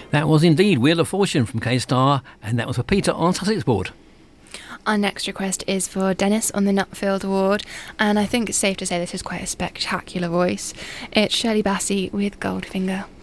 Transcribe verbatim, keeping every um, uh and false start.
That was indeed Wheel of Fortune from K-Star, and that was for Peter on Sussex Board. Our next request is for Dennis on the Nutfield Award, and I think it's safe to say this is quite a spectacular voice. It's Shirley Bassey with Goldfinger.